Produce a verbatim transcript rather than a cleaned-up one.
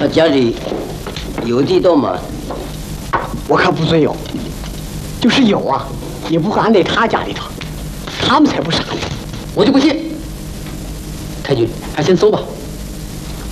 他家里有地洞吗？ 我可不准有，就是有啊，也不会安在他家里头，他们才不傻呢。 我就不信。太君，还先搜吧。